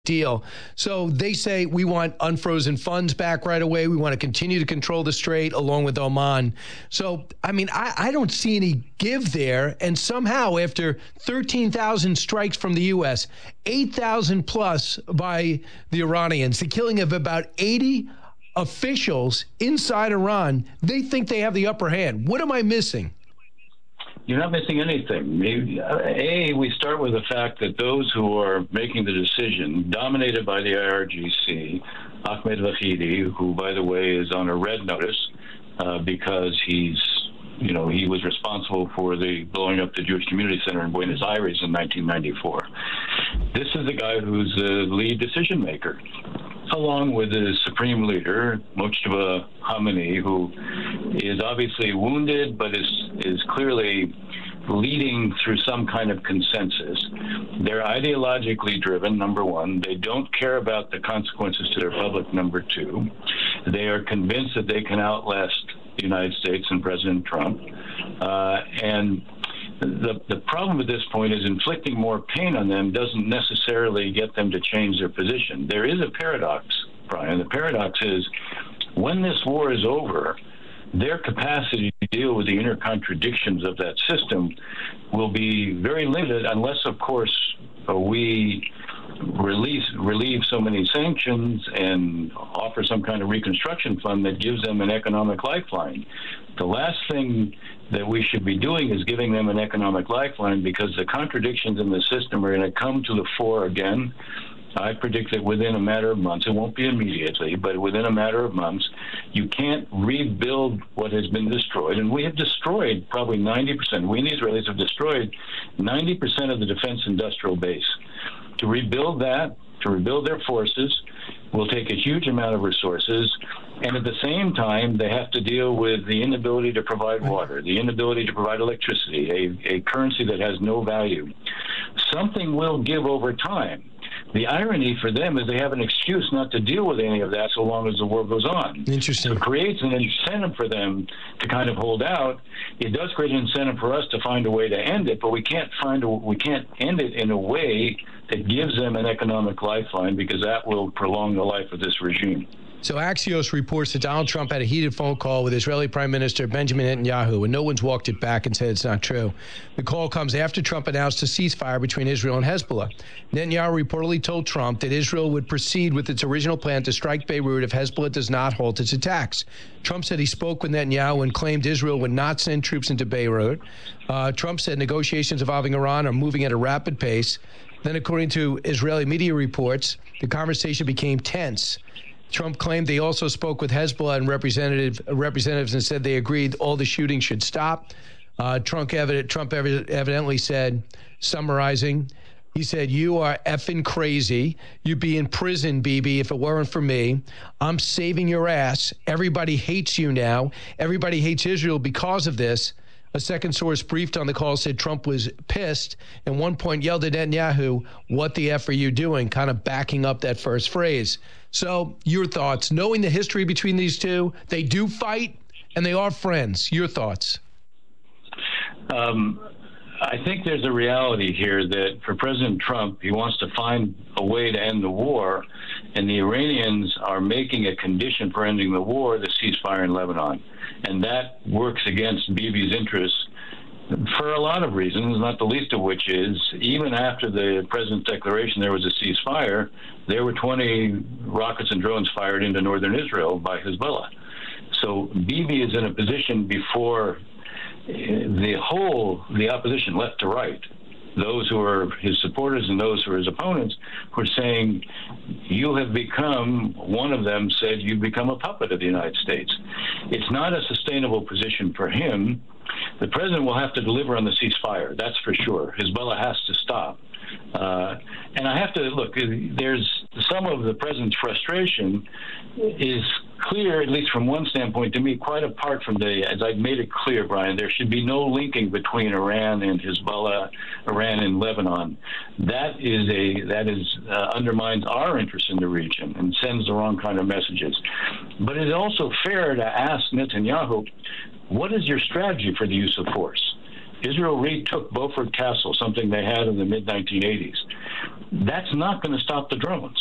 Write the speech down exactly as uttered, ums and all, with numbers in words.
deal. So they say we want unfrozen funds back right away. We want to continue to control the strait along with Oman. So, I mean, I, I don't see any give there. And somehow after thirteen thousand strikes from the U S, eight thousand plus by the Iranians, the killing of about eighty officials inside Iran, they think they have the upper hand. What am I missing? You're not missing anything. A, we start with the fact that those who are making the decision, dominated by the I R G C, Ahmed Vahidi, who, by the way, is on a red notice uh, because he's, you know, he was responsible for the blowing up the Jewish Community Center in Buenos Aires in nineteen ninety-four. This is the guy who's the lead decision maker, along with the supreme leader, Mojtaba Khamenei, who is obviously wounded, but is is clearly leading through some kind of consensus. They're ideologically driven, number one. They don't care about the consequences to their public, number two. They are convinced that they can outlast the United States and President Trump. Uh, and The, the problem at this point is inflicting more pain on them doesn't necessarily get them to change their position. There is a paradox, Brian. The paradox is when this war is over, their capacity to deal with the inner contradictions of that system will be very limited unless, of course, uh, we release, relieve so many sanctions and offer some kind of reconstruction fund that gives them an economic lifeline. The last thing that we should be doing is giving them an economic lifeline, because the contradictions in the system are going to come to the fore again. I predict that within a matter of months, it won't be immediately, but within a matter of months, you can't rebuild what has been destroyed. And we have destroyed probably ninety percent. We and the Israelis have destroyed ninety percent of the defense industrial base. To rebuild that, to rebuild their forces, will take a huge amount of resources. And at the same time, they have to deal with the inability to provide water, the inability to provide electricity, a, a currency that has no value. Something will give over time. The irony for them is they have an excuse not to deal with any of that so long as the war goes on. Interesting. So it creates an incentive for them to kind of hold out. It does create an incentive for us to find a way to end it, but we can't find a, we can't end it in a way that gives them an economic lifeline, because that will prolong the life of this regime. So Axios reports that Donald Trump had a heated phone call with Israeli Prime Minister Benjamin Netanyahu, and no one's walked it back and said it's not true. The call comes after Trump announced a ceasefire between Israel and Hezbollah. Netanyahu reportedly told Trump that Israel would proceed with its original plan to strike Beirut if Hezbollah does not halt its attacks. Trump said he spoke with Netanyahu and claimed Israel would not send troops into Beirut. Uh, Trump said negotiations involving Iran are moving at a rapid pace. Then, according to Israeli media reports, the conversation became tense. Trump claimed they also spoke with Hezbollah and representative, representatives and said they agreed all the shooting should stop. Uh, Trump, evident, Trump evidently said, summarizing, he said, "You are effing crazy. You'd be in prison, Bibi, if it weren't for me. I'm saving your ass. Everybody hates you now. Everybody hates Israel because of this." A second source briefed on the call said Trump was pissed and one point yelled at Netanyahu, "What the F are you doing?" kind of backing up that first phrase. So your thoughts, knowing the history between these two, they do fight and they are friends. Your thoughts? Um, I think there's a reality here that for President Trump, he wants to find a way to end the war, and the Iranians are making a condition for ending the war, the ceasefire in Lebanon. And that works against Bibi's interests for a lot of reasons, not the least of which is even after the president's declaration there was a ceasefire, there were twenty rockets and drones fired into northern Israel by Hezbollah. So Bibi is in a position before the whole, the opposition left to right, those who are his supporters and those who are his opponents, were saying, you have become, one of them said, you've become a puppet of the United States. It's not a sustainable position for him. The president will have to deliver on the ceasefire, that's for sure. Hezbollah has to stop. Uh, and I have to, look, there's some of the president's frustration is clear, at least from one standpoint to me, quite apart from the, as I've made it clear, Brian, there should be no linking between Iran and Hezbollah, Iran and Lebanon. That is a, that is, uh, undermines our interest in the region and sends the wrong kind of messages. But it's also fair to ask Netanyahu, what is your strategy for the use of force? Israel retook Beaufort Castle, something they had in the mid nineteen eighties. That's not going to stop the drones.